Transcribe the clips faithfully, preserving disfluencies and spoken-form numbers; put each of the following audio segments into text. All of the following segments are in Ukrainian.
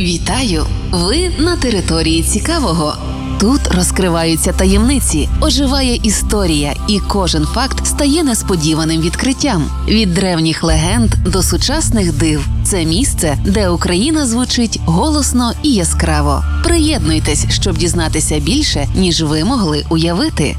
Вітаю! Ви на території цікавого. Тут розкриваються таємниці, оживає історія, і кожен факт стає несподіваним відкриттям. Від древніх легенд до сучасних див. Це місце, де Україна звучить голосно і яскраво. Приєднуйтесь, щоб дізнатися більше, ніж ви могли уявити.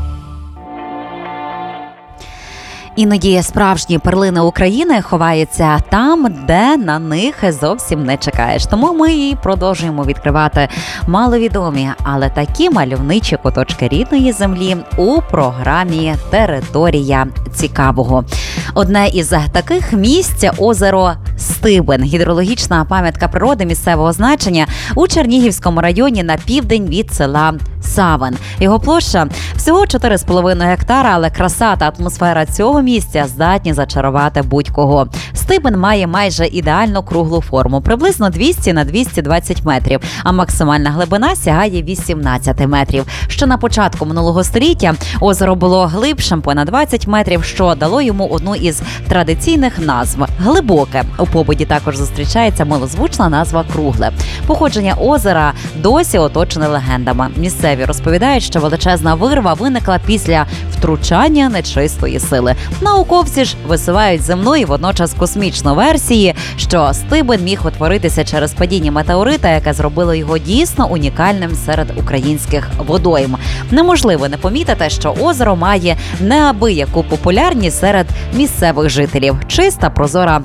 Іноді справжні перлини України ховаються там, де на них зовсім не чекаєш. Тому ми і продовжуємо відкривати маловідомі, але такі мальовничі куточки рідної землі у програмі «Територія цікавого». Одне із таких місць – озеро Стибин, гідрологічна пам'ятка природи місцевого значення у Чернігівському районі на південь від села Савин. Його площа всього чотири з половиною гектара, але краса та атмосфера цього місця здатні зачарувати будь-кого. Стибин має майже ідеально круглу форму, приблизно двісті на двісті двадцять метрів, а максимальна глибина сягає вісімнадцять метрів. Ще на початку минулого століття озеро було глибшим понад двадцять метрів, що дало йому одну із традиційних назв – глибоке. У побуді також зустрічається милозвучна назва кругле. Походження озера досі оточене легендами. Місцеві розповідають, що величезна вирва виникла після втручання нечистої сили. Науковці ж висувають земну і водночас космічну версії, що Стибин міг утворитися через падіння метеорита, яке зробило його дійсно унікальним серед українських водойм. Неможливо не помітити, що озеро має неабияку популярність серед місцевих жителів. Чиста, прозора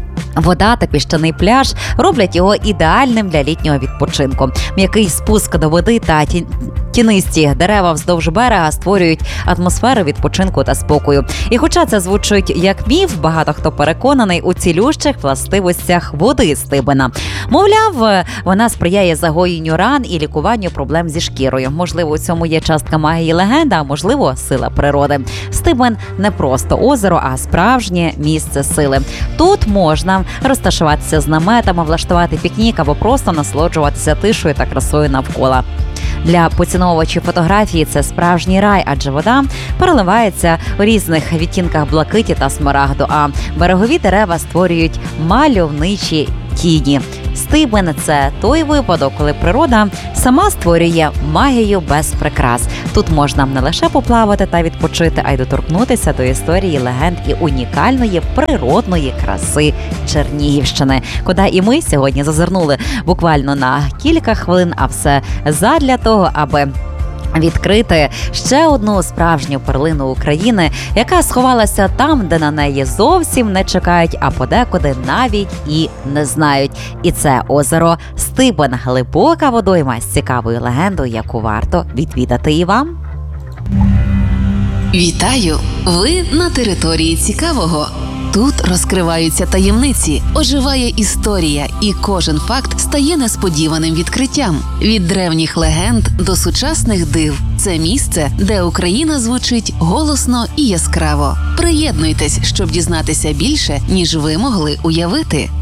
вода та піщаний пляж роблять його ідеальним для літнього відпочинку. М'який спуск до води та ті... тінисті дерева вздовж берега створюють атмосферу відпочинку та спокою. І хоча це звучить як міф, багато хто переконаний у цілющих властивостях води Стибина. Мовляв, вона сприяє загоєнню ран і лікуванню проблем зі шкірою. Можливо, у цьому є частка магії легенди, а можливо, сила природи. Стибин не просто озеро, а справжнє місце сили. Тут можна розташуватися з наметами, влаштувати пікнік або просто насолоджуватися тишою та красою навколо. Для поціновувачів фотографії це справжній рай, адже вода переливається у різних відтінках блакиті та смарагду, а берегові дерева створюють мальовничі тіні. Стибин – це той випадок, коли природа сама створює магію без прикрас. Тут можна не лише поплавати та відпочити, а й доторкнутися до історії, легенд і унікальної природної краси Чернігівщини, куди і ми сьогодні зазирнули буквально на кілька хвилин, а все задля того, аби відкрити ще одну справжню перлину України, яка сховалася там, де на неї зовсім не чекають, а подекуди навіть і не знають. І це озеро Стибин – глибока водойма з цікавою легендою, яку варто відвідати і вам. Вітаю! Ви на території цікавого. Тут розкриваються таємниці, оживає історія, і кожен факт стає несподіваним відкриттям. Від древніх легенд до сучасних див. Це місце, де Україна звучить голосно і яскраво. Приєднуйтесь, щоб дізнатися більше, ніж ви могли уявити.